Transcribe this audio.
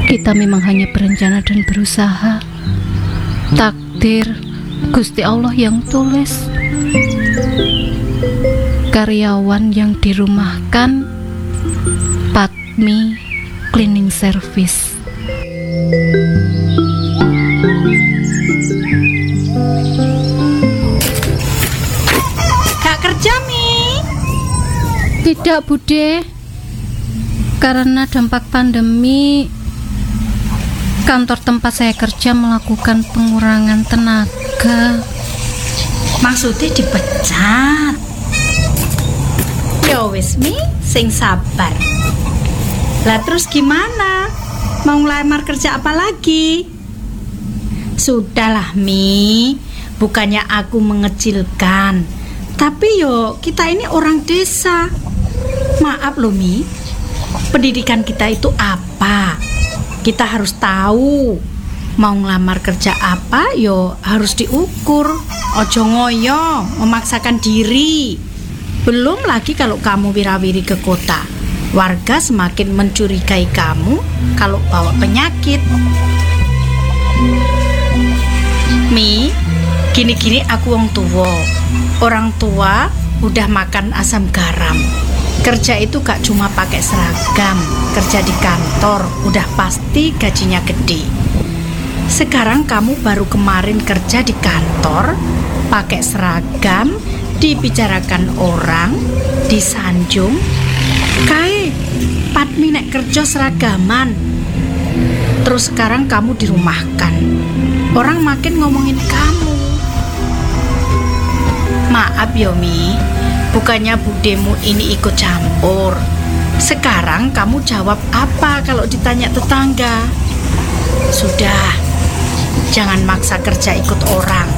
Kita memang hanya berencana dan berusaha. Takdir Gusti Allah yang tulis. Karyawan yang dirumahkan, Patmi Cleaning Service. Gak kerja, Mi? Tidak, Bude. Karena dampak pandemi, kantor tempat saya kerja melakukan pengurangan tenaga. Maksudnya dipecat? Ya wis, Mi, sing sabar. Lah terus gimana? Mau ngelamar kerja apa lagi? Sudahlah, Mi. Bukannya aku mengecilkan, tapi yo kita ini orang desa. Maaf loh, Mi. Pendidikan kita itu apa? Kita harus tahu. Mau ngelamar kerja apa yo harus diukur. Ojo ngoyo, memaksakan diri. Belum lagi kalau kamu wirawiri ke kota, warga semakin mencurigai kamu kalau bawa penyakit. Mi, gini-gini aku wong tua. Orang tua udah makan asam garam. Kerja itu gak cuma pakai seragam. Kerja di kantor udah pasti gajinya gede. Sekarang kamu baru kemarin kerja di kantor, pakai seragam, dibicarakan orang, disanjung. Kae, Patmi nek kerja seragaman. Terus sekarang kamu dirumahkan. Orang makin ngomongin kamu. Maaf Yomi, bukannya budemu ini ikut campur. Sekarang kamu jawab apa kalau ditanya tetangga? Sudah, jangan maksa kerja ikut orang.